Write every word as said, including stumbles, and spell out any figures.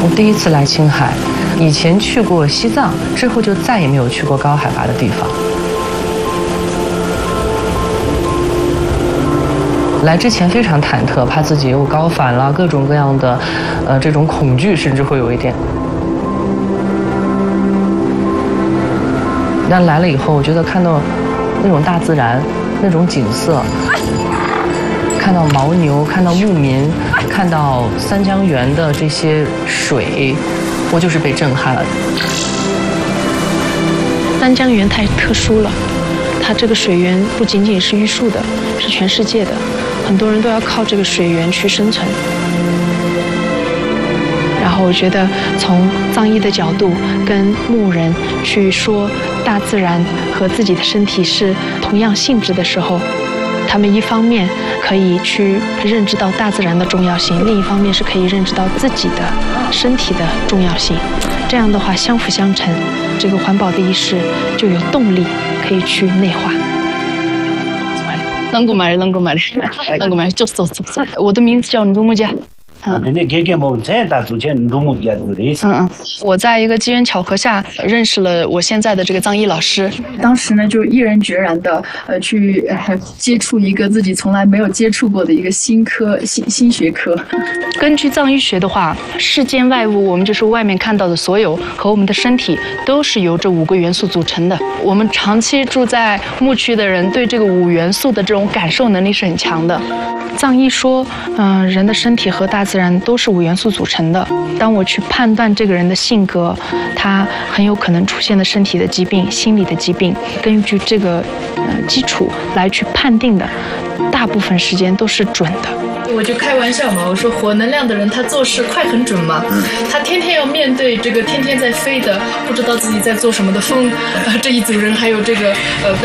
我第一次来青海，以前去过西藏，之后就再也没有去过高海拔的地方。来之前非常忐忑，怕自己又高反了，各种各样的，呃，这种恐惧，甚至会有一点。但来了以后，我觉得看到那种大自然，那种景色，看到牦牛，看到牧民，看到三江源的这些水，我就是被震撼了。 三江源太特殊了，它这个水源不仅仅是玉树的，是全世界的，很多人都要靠这个水源去生存。然后我觉得从藏医的角度跟牧人去说大自然和自己的身体是同样性质的时候，他们一方面可以去认知到大自然的重要性，另一方面是可以认知到自己的身体的重要性。这样的话相辅相成，这个环保的意识就有动力可以去内化。能够买能够买能够买就走走走。我的名字叫努木佳。嗯嗯，我在一个机缘巧合下认识了我现在的这个藏医老师。 当时呢，就毅然决然的呃去呃接触一个自己从来没有接触过的一个新科新新学科。 根据藏医学的话，世间外物，我们就是外面看到的所有和我们的身体都是由这五个元素组成的。我们长期住在牧区的人，对这个五元素的这种感受能力是很强的。藏医说，嗯、呃，人的身体和大自然都是五元素组成的。当我去判断这个人的性格，他很有可能出现的身体的疾病、心理的疾病，根据这个呃基础来去判定的，大部分时间都是准的。 我就开玩笑嘛，我说火能量的人他做事快很准嘛，他天天要面对这个天天在飞的不知道自己在做什么的风，呃、这一组人，还有这个呃。